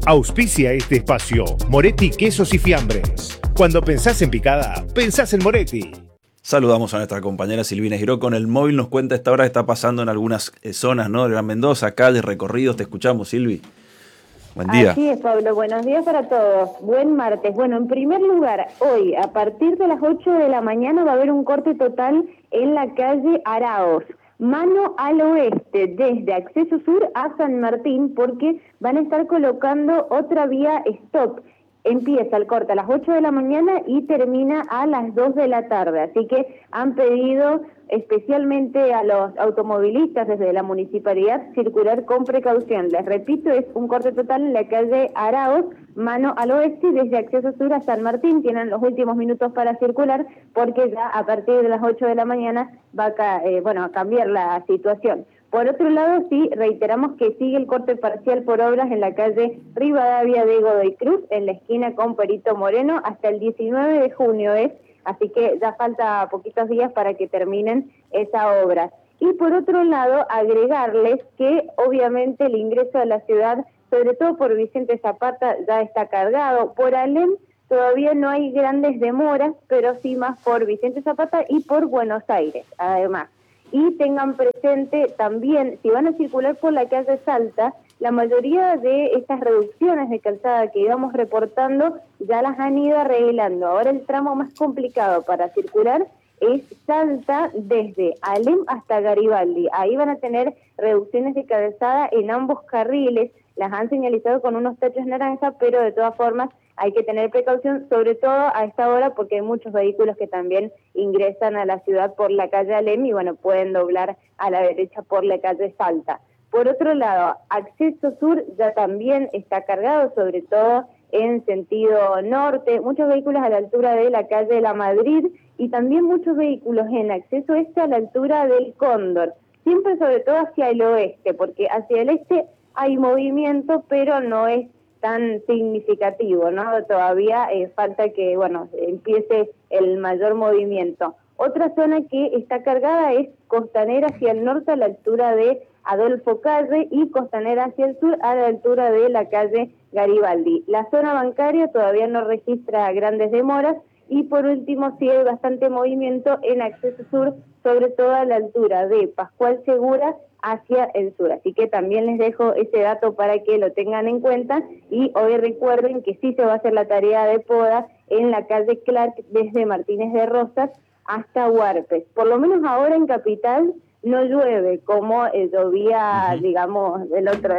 Auspicia este espacio Moretti Quesos y Fiambres. Cuando pensás en picada, pensás en Moretti. Saludamos a nuestra compañera Silvina Giró con el móvil. Nos cuenta a esta hora que está pasando en algunas zonas, ¿no?, de Gran Mendoza, calles, recorridos. Te escuchamos, Silvi. Buen día. Así es, Pablo. Buenos días para todos. Buen martes. Bueno, en primer lugar, hoy, a partir de las 8 de la mañana, va a haber un corte total en la calle Araos, mano al oeste, desde Acceso Sur a San Martín, porque van a estar colocando otra vía stop. Empieza el corte a las 8 de la mañana y termina a las 2 de la tarde. Así que han pedido especialmente a los automovilistas desde la municipalidad circular con precaución. Les repito, es un corte total en la calle Araos, mano al oeste, desde Acceso Sur a San Martín. Tienen los últimos minutos para circular porque ya a partir de las 8 de la mañana va a cambiar la situación. Por otro lado, sí, reiteramos que sigue el corte parcial por obras en la calle Rivadavia de Godoy Cruz, en la esquina con Perito Moreno, hasta el 19 de junio así que ya falta poquitos días para que terminen esa obra. Y por otro lado, agregarles que obviamente el ingreso a la ciudad, sobre todo por Vicente Zapata, ya está cargado. Por Alem todavía no hay grandes demoras, pero sí más por Vicente Zapata y por Buenos Aires, además. Y tengan presente también, si van a circular por la calle Salta, la mayoría de estas reducciones de calzada que íbamos reportando ya las han ido arreglando. Ahora el tramo más complicado para circular es Salta desde Alem hasta Garibaldi. Ahí van a tener reducciones de calzada en ambos carriles, las han señalizado con unos tachos naranja, pero de todas formas hay que tener precaución, sobre todo a esta hora, porque hay muchos vehículos que también ingresan a la ciudad por la calle Alem y, pueden doblar a la derecha por la calle Salta. Por otro lado, Acceso Sur ya también está cargado, sobre todo en sentido norte, muchos vehículos a la altura de la calle La Madrid y también muchos vehículos en Acceso Este a la altura del Cóndor, siempre sobre todo hacia el oeste, porque hacia el este hay movimiento, pero no es tan significativo, ¿no? Todavía falta que, empiece el mayor movimiento. Otra zona que está cargada es Costanera hacia el norte a la altura de Adolfo Calle y Costanera hacia el sur a la altura de la calle Garibaldi. La zona bancaria todavía no registra grandes demoras y por último sí hay bastante movimiento en Acceso Sur, sobre todo a la altura de Pascual Segura hacia el sur. Así que también les dejo ese dato para que lo tengan en cuenta y hoy recuerden que sí se va a hacer la tarea de poda en la calle Clark desde Martínez de Rosas hasta Huarpes. Por lo menos ahora en Capital no llueve como llovía, digamos, el otro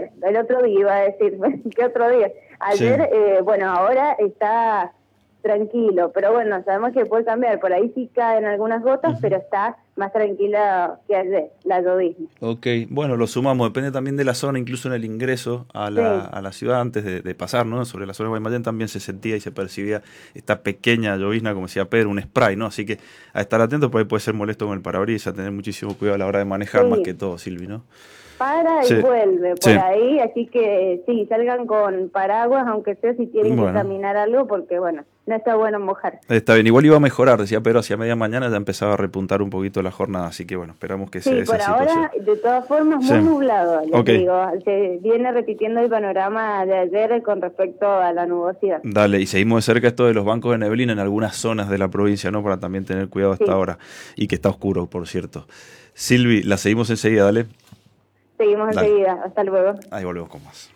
día iba a decir, ¿qué otro día? Ayer, sí. Ahora está tranquilo, pero sabemos que puede cambiar, por ahí sí caen algunas gotas, pero está más tranquila que ayer, la llovizna. Ok, lo sumamos, depende también de la zona, incluso en el ingreso a la ciudad antes de pasar, ¿no? Sobre la zona de Guaymallén también se sentía y se percibía esta pequeña llovizna, como decía Pedro, un spray, ¿no? Así que a estar atentos, por ahí puede ser molesto con el parabrisas, tener muchísimo cuidado a la hora de manejar, más que todo, Silvi, ¿no? Para y vuelve por ahí, así que sí, salgan con paraguas, aunque sea si tienen que caminar algo, porque no está bueno mojar. Está bien, igual iba a mejorar, decía Pedro, hacia media mañana ya empezaba a repuntar un poquito la jornada, así que esperamos que sea esa situación. Sí, por ahora, de todas formas, muy nublado, les digo, se viene repitiendo el panorama de ayer con respecto a la nubosidad. Dale, y seguimos de cerca esto de los bancos de neblina en algunas zonas de la provincia, ¿no? Para también tener cuidado hasta ahora, y que está oscuro, por cierto. Silvi, la seguimos enseguida, dale. Seguimos enseguida, hasta luego. Ahí volvemos con más.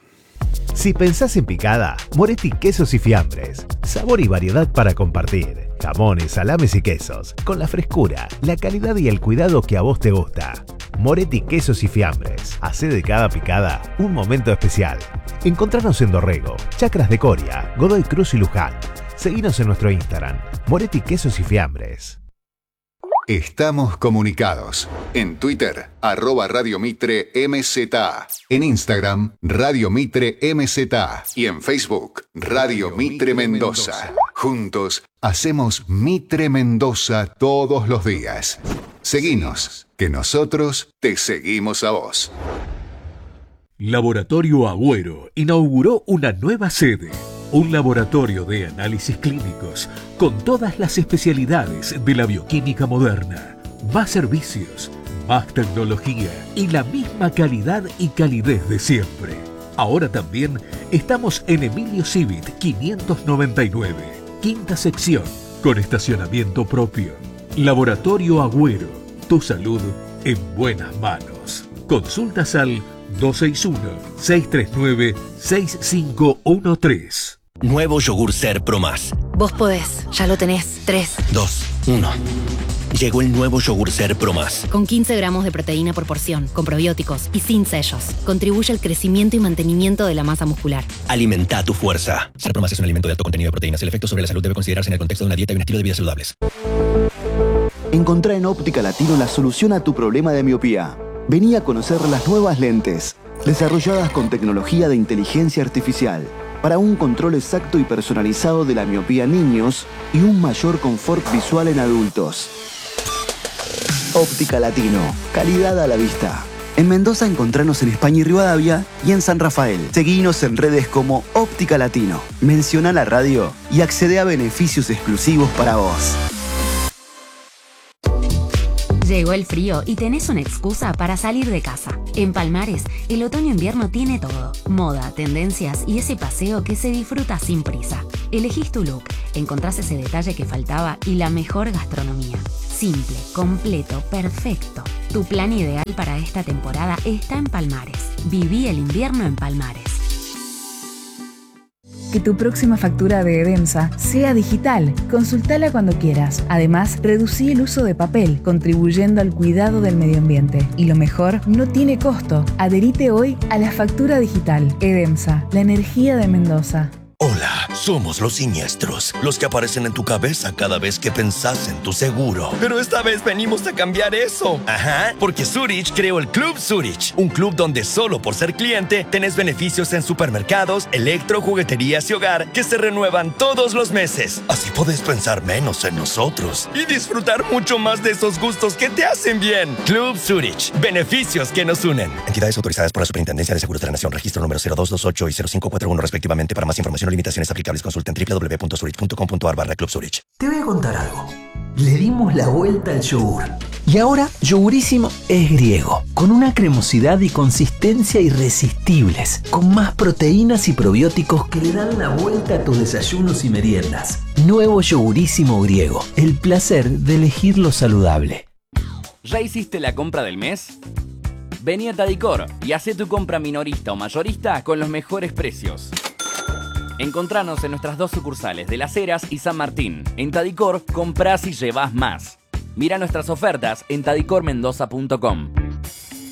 Si pensás en picada, Moretti Quesos y Fiambres. Sabor y variedad para compartir. Jamones, salames y quesos. Con la frescura, la calidad y el cuidado que a vos te gusta. Moretti Quesos y Fiambres. Hacé de cada picada un momento especial. Encontranos en Dorrego, Chacras de Coria, Godoy Cruz y Luján. Seguinos en nuestro Instagram, Moretti Quesos y Fiambres. Estamos comunicados. En Twitter, @Radio Mitre MZA. En Instagram, Radio Mitre MZA. Y en Facebook, Radio Mitre Mendoza. Juntos, hacemos Mitre Mendoza todos los días. Seguinos, que nosotros te seguimos a vos. Laboratorio Agüero inauguró una nueva sede. Un laboratorio de análisis clínicos con todas las especialidades de la bioquímica moderna. Más servicios, más tecnología y la misma calidad y calidez de siempre. Ahora también estamos en Emilio Civit 599, quinta sección, con estacionamiento propio. Laboratorio Agüero, tu salud en buenas manos. Consultas al 261-639-6513. Nuevo yogur Ser Pro Más. Vos podés, ya lo tenés. 3, 2, 1. Llegó el nuevo yogur Ser Pro Más. Con 15 gramos de proteína por porción, con probióticos y sin sellos. Contribuye al crecimiento y mantenimiento de la masa muscular. Alimenta tu fuerza. Ser Pro Más es un alimento de alto contenido de proteínas. El efecto sobre la salud debe considerarse en el contexto de una dieta y un estilo de vida saludables. Encontrá en Óptica Latino la solución a tu problema de miopía. Vení a conocer las nuevas lentes, desarrolladas con tecnología de inteligencia artificial, para un control exacto y personalizado de la miopía en niños y un mayor confort visual en adultos. Óptica Latino, calidad a la vista. En Mendoza encontranos en España y Rivadavia y en San Rafael. Seguinos en redes como Óptica Latino. Menciona la radio y accede a beneficios exclusivos para vos. Llegó el frío y tenés una excusa para salir de casa. En Palmares, el otoño-invierno tiene todo. Moda, tendencias y ese paseo que se disfruta sin prisa. Elegís tu look, encontrás ese detalle que faltaba y la mejor gastronomía. Simple, completo, perfecto. Tu plan ideal para esta temporada está en Palmares. Viví el invierno en Palmares. Que tu próxima factura de Edemsa sea digital. Consultala cuando quieras. Además, reducí el uso de papel, contribuyendo al cuidado del medio ambiente. Y lo mejor, no tiene costo. Adherite hoy a la factura digital. Edemsa, la energía de Mendoza. Hola, somos los siniestros, los que aparecen en tu cabeza cada vez que pensás en tu seguro. Pero esta vez venimos a cambiar eso. Ajá, porque Zurich creó el Club Zurich, un club donde solo por ser cliente tenés beneficios en supermercados, electro, jugueterías y hogar que se renuevan todos los meses. Así podés pensar menos en nosotros y disfrutar mucho más de esos gustos que te hacen bien. Club Zurich, beneficios que nos unen. Entidades autorizadas por la Superintendencia de Seguros de la Nación, registro número 0228 y 0541 respectivamente. Para más información o limitaciones aplicables, consulten www.zurich.com.ar/Club Zurich. Te voy a contar algo. Le dimos la vuelta al yogur. Y ahora, Yogurísimo es griego, con una cremosidad y consistencia irresistibles, con más proteínas y probióticos que le dan la vuelta a tus desayunos y meriendas. Nuevo Yogurísimo griego, el placer de elegir lo saludable. ¿Ya hiciste la compra del mes? Vení a Tadicor y hacé tu compra minorista o mayorista con los mejores precios. Encontranos en nuestras 2 sucursales de Las Heras y San Martín. En Tadicor, comprás y llevás más. Mira nuestras ofertas en tadicormendoza.com.